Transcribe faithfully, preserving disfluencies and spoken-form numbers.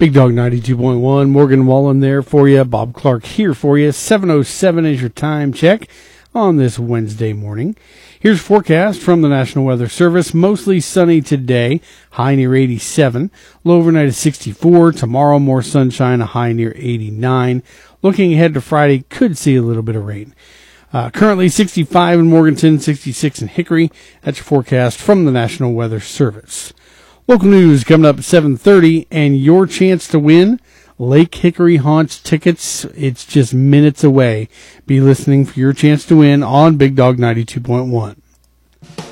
Big Dog ninety-two point one, Morgan Wallen there for you. Bob Clark here for you. seven oh seven is your time check on this Wednesday morning. Here's forecast from the National Weather Service. Mostly sunny today, high near eighty-seven. Low overnight is sixty-four. Tomorrow more sunshine, a high near eighty-nine. Looking ahead to Friday, could see a little bit of rain. Uh, currently sixty-five in Morganton, sixty-six in Hickory. That's your forecast from the National Weather Service. Local news coming up at seven thirty, and your chance to win Lake Hickory Haunts tickets. It's just minutes away. Be listening for your chance to win on Big Dog ninety-two point one.